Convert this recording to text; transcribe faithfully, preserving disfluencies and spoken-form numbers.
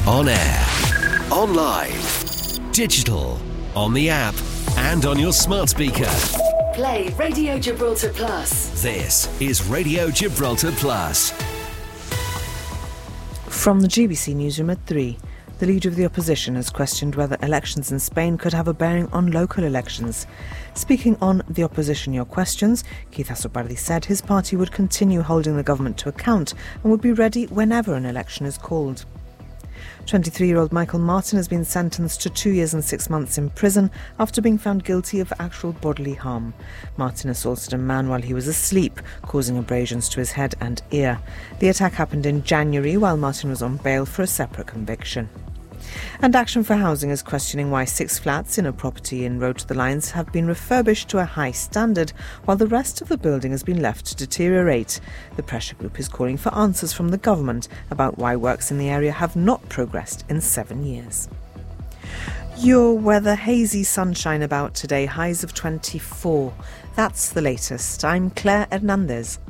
On air, online, digital, on the app, and on your smart speaker. Play Radio Gibraltar Plus. This is Radio Gibraltar Plus. From the G B C newsroom at three, the leader of the opposition has questioned whether elections in Spain could have a bearing on local elections. Speaking on The Opposition Your Questions, Keith Asopardi said his party would continue holding the government to account and would be ready whenever an election is called. twenty-three-year-old Michael Martin has been sentenced to two years and six months in prison after being found guilty of actual bodily harm. Martin assaulted a man while he was asleep, causing abrasions to his head and ear. The attack happened in January while Martin was on bail for a separate conviction. And Action for Housing is questioning why six flats in a property in Road to the Lines have been refurbished to a high standard while the rest of the building has been left to deteriorate. The pressure group is calling for answers from the government about why works in the area have not progressed in seven years. Your weather, hazy sunshine about today, highs of twenty-four. That's the latest. I'm Claire Hernandez.